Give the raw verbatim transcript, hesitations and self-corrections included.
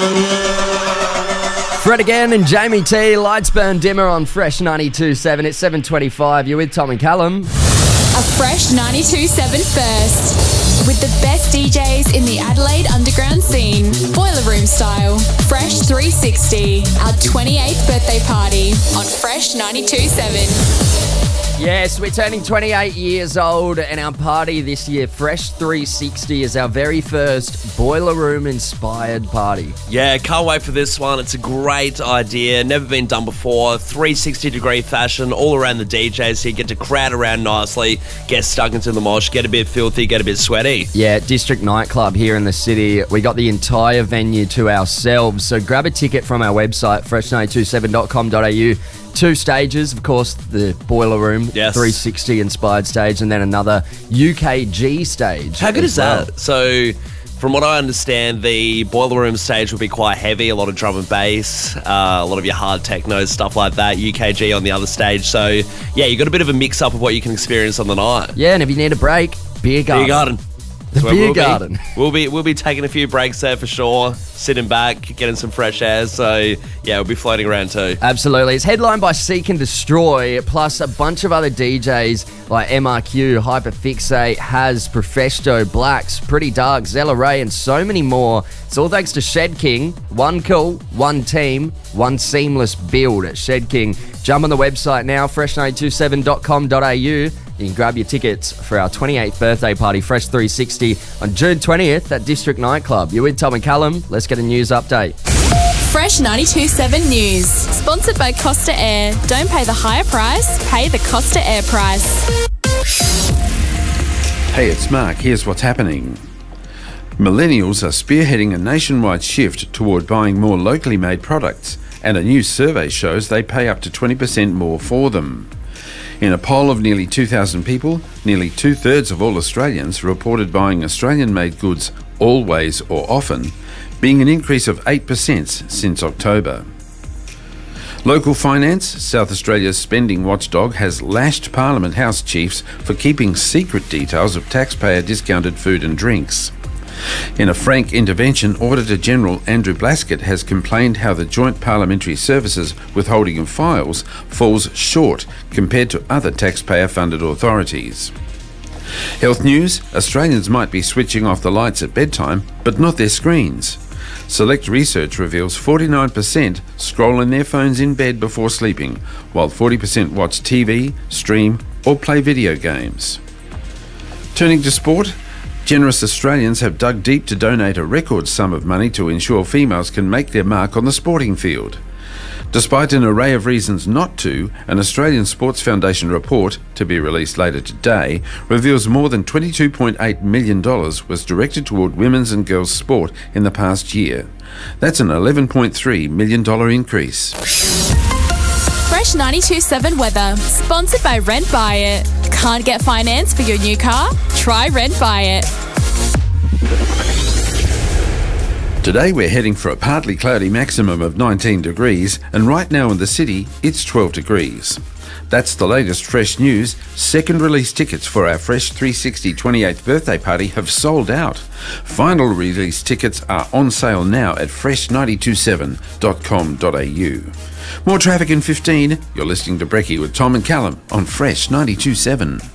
Fred again and Jamie T, Lights Burn Dimmer on Fresh ninety-two point seven. It's seven twenty-five. You're with Tom and Callum. A Fresh ninety-two point seven first. With the best D Js in the Adelaide underground scene. Boiler Room style. Fresh three sixty. Our twenty-eighth birthday party on Fresh ninety-two point seven. Yes, we're turning twenty-eight years old, and our party this year, Fresh three sixty, is our very first Boiler Room inspired party. Yeah, can't wait for this one. It's a great idea. Never been done before. three sixty degree fashion all around the D Js, so you get to crowd around nicely, get stuck into the mosh, get a bit filthy, get a bit sweaty. Yeah, District Nightclub here in the city. We got the entire venue to ourselves, so grab a ticket from our website, fresh nine two seven dot com dot a u. Two stages, of course, the Boiler Room, yes. three sixty inspired stage, and then another U K G stage. How good is well. that? So, from what I understand, the Boiler Room stage will be quite heavy, a lot of drum and bass, uh, a lot of your hard techno, stuff like that, U K G on the other stage. So, yeah, you got a bit of a mix-up of what you can experience on the night. Yeah, and if you need a break, Beer Garden. Beer Garden. The So Beer we'll Garden. Be, we'll be we'll be taking a few breaks there for sure, sitting back, getting some fresh air. So yeah, we'll be floating around too. Absolutely. It's headlined by Seek and Destroy, plus a bunch of other D Js like M R Q, Hyperfixate, Haz, Profesto, Blacks, Pretty Dark, Zella Ray, and so many more. It's all thanks to Shed King. One cool, one team, one seamless build at Shed King. Jump on the website now, fresh nine two seven dot com dot a u. You can grab your tickets for our twenty-eighth birthday party, Fresh three sixty, on June twentieth at District Nightclub. You're with Tom and Callum. Let's get a news update. Fresh ninety-two point seven News. Sponsored by Costa Air. Don't pay the higher price, pay the Costa Air price. Hey, it's Mark. Here's what's happening. Millennials are spearheading a nationwide shift toward buying more locally made products, and a new survey shows they pay up to twenty percent more for them. In a poll of nearly two thousand people, nearly two-thirds of all Australians reported buying Australian-made goods always or often, being an increase of eight percent since October. Local Finance, South Australia's spending watchdog, has lashed Parliament House chiefs for keeping secret details of taxpayer discounted food and drinks. In a frank intervention, Auditor-General Andrew Blaskett has complained how the Joint Parliamentary Services withholding of files falls short compared to other taxpayer-funded authorities. Health news: Australians might be switching off the lights at bedtime, but not their screens. Select research reveals forty-nine percent scroll on their phones in bed before sleeping, while forty percent watch T V, stream, or play video games. Turning to sport, generous Australians have dug deep to donate a record sum of money to ensure females can make their mark on the sporting field. Despite an array of reasons not to, an Australian Sports Foundation report, to be released later today, reveals more than twenty-two point eight million dollars was directed toward women's and girls' sport in the past year. That's an eleven point three million dollars increase. Fresh ninety-two point seven weather. Sponsored by Rent Buy It. Can't get finance for your new car? Try Rent Buy It. Today we're heading for a partly cloudy maximum of nineteen degrees, and right now in the city it's twelve degrees. That's the latest Fresh news. Second release tickets for our Fresh three sixty twenty-eighth birthday party have sold out. Final release tickets are on sale now at fresh nine two seven dot com dot a u. More traffic in fifteen. You're listening to Brekkie with Tom and Callum on Fresh ninety-two point seven.